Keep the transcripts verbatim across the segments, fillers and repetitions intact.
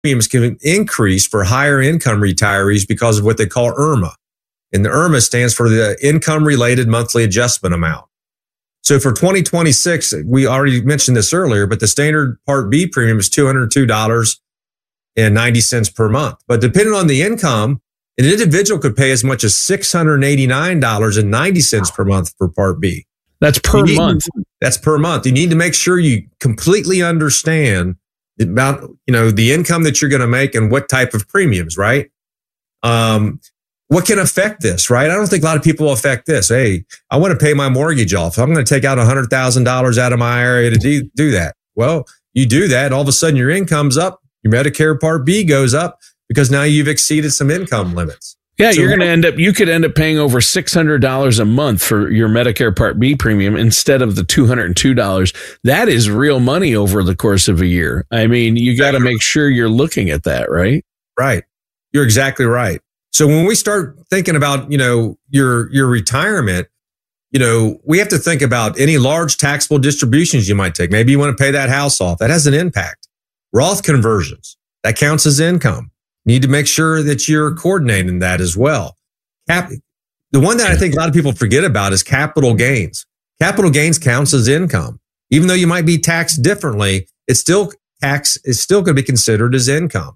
premiums can increase for higher income retirees because of what they call I R M A. And the I R M A stands for the Income Related Monthly Adjustment Amount. So for twenty twenty-six, we already mentioned this earlier, but the standard Part B premium is two hundred two dollars and ninety cents per month. But depending on the income, an individual could pay as much as six hundred eighty-nine dollars and ninety cents per month for Part B. That's per need, month. That's per month. You need to make sure you completely understand about, you know, the income that you're going to make and what type of premiums, right? Um, what can affect this, right? I don't think a lot of people will affect this. Hey, I want to pay my mortgage off. I'm going to take out one hundred thousand dollars out of my I R A to do, do that. Well, you do that, all of a sudden your income's up. Your Medicare Part B goes up because now you've exceeded some income limits. Yeah, So you're going to end up, you could end up paying over six hundred dollars a month for your Medicare Part B premium instead of the two hundred two dollars. That is real money over the course of a year. I mean, you got to make sure you're looking at that, right? Right. You're exactly right. So when we start thinking about, you know, your, your retirement, you know, we have to think about any large taxable distributions you might take. Maybe you want to pay that house off. That has an impact. Roth conversions, that counts as income. You need to make sure that you're coordinating that as well. Cap- the one that I think a lot of people forget about is capital gains. Capital gains counts as income. Even though you might be taxed differently, it's still tax is still going to be considered as income.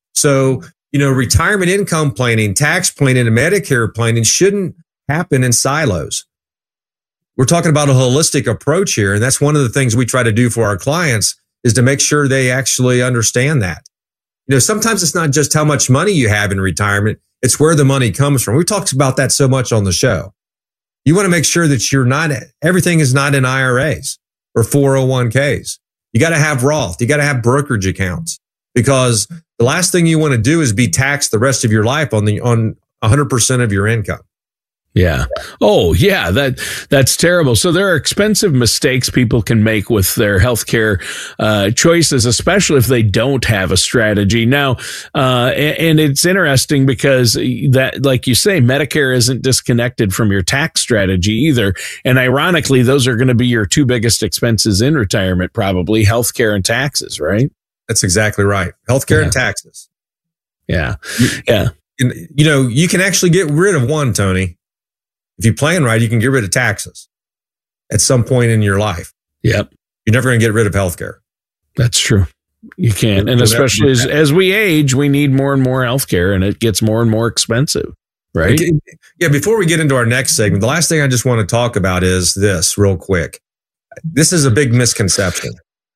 So, you know, retirement income planning, tax planning, and Medicare planning shouldn't happen in silos. We're talking about a holistic approach here. And that's one of the things we try to do for our clients is to make sure they actually understand that. You know, sometimes it's not just how much money you have in retirement. It's where the money comes from. We talked about that so much on the show. You want to make sure that you're not, everything is not in I R As or four oh one k's. You got to have Roth. You got to have brokerage accounts, because the last thing you want to do is be taxed the rest of your life on the, on one hundred percent of your income. Yeah. Oh, yeah. That that's terrible. So there are expensive mistakes people can make with their healthcare uh, choices, especially if they don't have a strategy. Now, uh, and, and it's interesting because that, like you say, Medicare isn't disconnected from your tax strategy either. And ironically, those are going to be your two biggest expenses in retirement, probably healthcare and taxes, right? That's exactly right. Healthcare Yeah. and taxes. Yeah. Yeah. And, you know, you can actually get rid of one, Tony. If you plan right, you can get rid of taxes at some point in your life. Yep. You're never going to get rid of healthcare. That's true. You can't. And especially as, as we age, we need more and more healthcare, and it gets more and more expensive, right? Okay. Yeah. Before we get into our next segment, the last thing I just want to talk about is this real quick. This is a big misconception.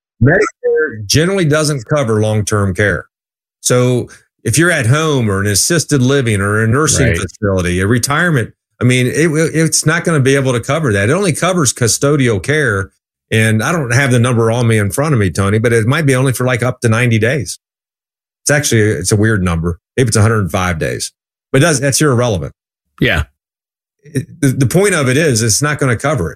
Medicare generally doesn't cover long-term care. So if you're at home or an assisted living or a nursing Right. facility, a retirement, I mean, it, it's not going to be able to cover that. It only covers custodial care. And I don't have the number on me in front of me, Tony, but it might be only for like up to ninety days. It's actually, it's a weird number. Maybe it's one hundred five days, but it does, that's irrelevant. Yeah. It, the, the point of it is it's not going to cover it.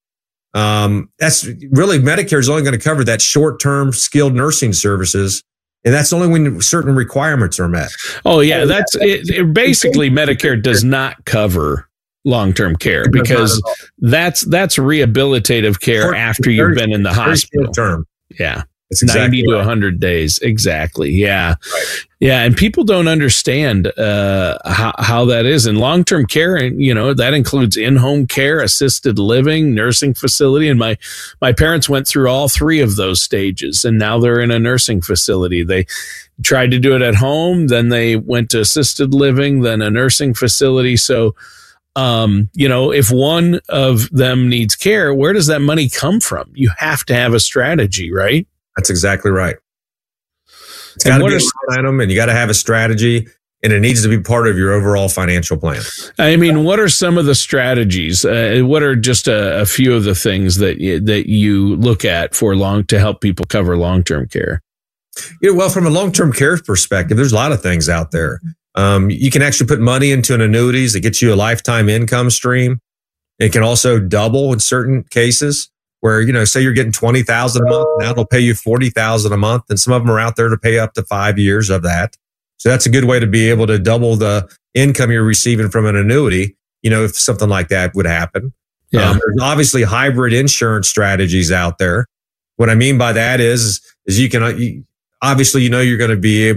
Um, that's really, Medicare is only going to cover that short-term skilled nursing services. And that's only when certain requirements are met. Oh, yeah. That's it, it basically Medicare does not cover long-term care because that's that's rehabilitative care Short- after you've been in the very hospital. short term. Yeah. That's exactly ninety to right. one hundred days. Exactly. Yeah. Right. Yeah. And people don't understand uh, how, how that is. And long-term care, and you know, that includes in-home care, assisted living, nursing facility. And my, my parents went through all three of those stages, and now they're in a nursing facility. They tried to do it at home, then they went to assisted living, then a nursing facility. So, um, you know, if one of them needs care, where does that money come from? You have to have a strategy, right? That's exactly right. It's And got to what be are- a line item, and you got to have a strategy, and it needs to be part of your overall financial plan. I mean, what are some of the strategies? Uh, what are just a, a few of the things that you, that you look at for long to help people cover long-term care? You know, well, from a long-term care perspective, there's a lot of things out there. Um, you can actually put money into an annuities that gets you a lifetime income stream. It can also double in certain cases where, you know, say you're getting twenty thousand dollars a month, now it'll pay you forty thousand dollars a month. And some of them are out there to pay up to five years of that. So that's a good way to be able to double the income you're receiving from an annuity, you know, if something like that would happen. Yeah. Um, there's obviously hybrid insurance strategies out there. What I mean by that is, is you can, you, obviously, you know, you're going to be able